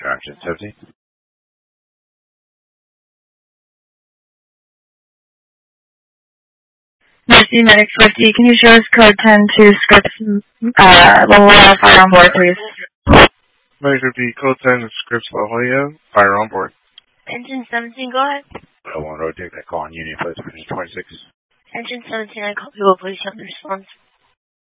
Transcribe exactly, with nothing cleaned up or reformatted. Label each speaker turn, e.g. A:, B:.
A: Engine seventeen.
B: Mercy Medic fifty, can you show us code ten to scripts, uh, level one fire on board, please?
C: Medic fifty, code ten to scripts level yeah, fire on board.
D: Engine seventeen, go ahead.
A: I want to take that call on Union Place, twenty-six.
D: Engine seventeen, I call people, please have the response.